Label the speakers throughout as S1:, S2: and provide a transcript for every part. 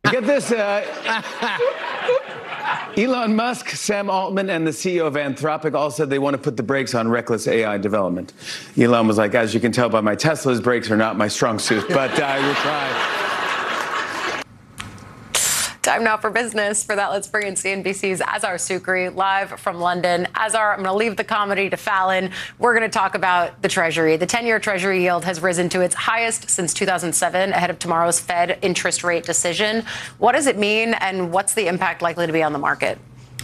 S1: Get this. Elon Musk, Sam Altman, and the CEO of Anthropic all said they want to put the brakes on reckless AI development. Elon was like, as you can tell by my Tesla's brakes are not my strong suit, but I will try.
S2: Time now for business. For that, let's bring in CNBC's Azar Sukri live from London. Azar, I'm going to leave the comedy to Fallon. We're going to talk about the Treasury. The 10-year Treasury yield has risen to its highest since 2007, ahead of tomorrow's Fed interest rate decision. What does it mean, and what's the impact likely to be on the market?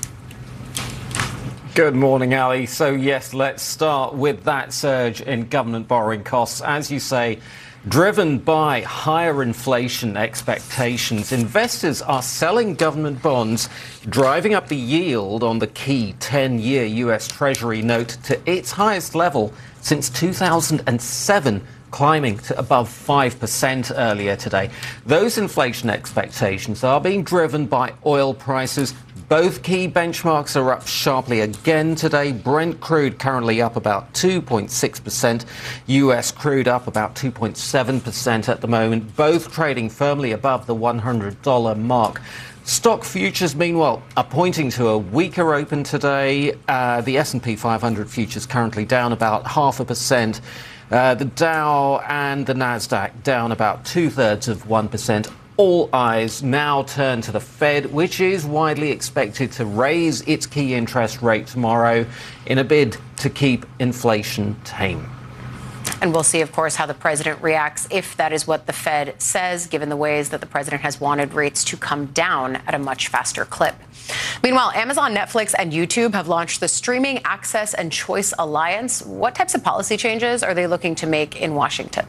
S3: Good morning, Ali. So, yes, let's start with that surge in government borrowing costs. As you say, driven by higher inflation expectations, investors are selling government bonds, driving up the yield on the key 10-year U.S. Treasury note to its highest level since 2007, climbing to above 5% earlier today. Those inflation expectations are being driven by oil prices. Both key benchmarks are up sharply again today. Brent crude currently up about 2.6%. U.S. crude up about 2.7% at the moment, both trading firmly above the $100 mark. Stock futures, meanwhile, are pointing to a weaker open today. The S&P 500 futures currently down about 0.5%. The Dow and the Nasdaq down about 0.2%. All eyes now turn to the Fed, which is widely expected to raise its key interest rate tomorrow in a bid to keep inflation tame.
S2: And we'll see, of course, how the president reacts if that is what the Fed says, given the ways that the president has wanted rates to come down at a much faster clip. Meanwhile, Amazon, Netflix, and YouTube have launched the Streaming Access and Choice Alliance. What types of policy changes are they looking to make in Washington?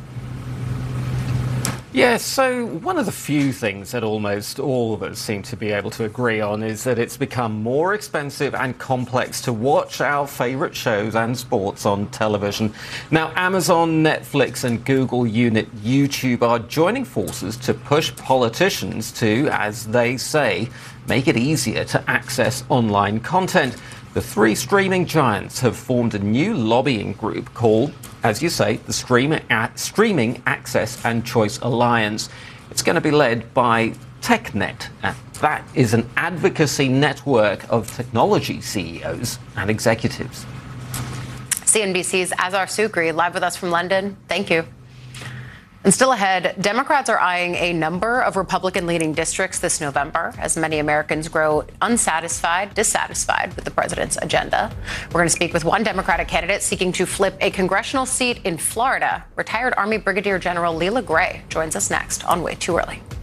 S3: Yes, so one of the few things that almost all of us seem to be able to agree on is that it's become more expensive and complex to watch our favorite shows and sports on television. Now, Amazon, Netflix, and Google unit YouTube are joining forces to push politicians to, as they say, make it easier to access online content. The three streaming giants have formed a new lobbying group called, as you say, the Streaming Access and Choice Alliance. It's going to be led by TechNet. That is an advocacy network of technology CEOs and executives.
S2: CNBC's Azar Sukri live with us from London. Thank you. And still ahead, Democrats are eyeing a number of Republican-leading districts this November as many Americans grow dissatisfied with the president's agenda. We're going to speak with one Democratic candidate seeking to flip a congressional seat in Florida. Retired Army Brigadier General Leila Gray joins us next on Way Too Early.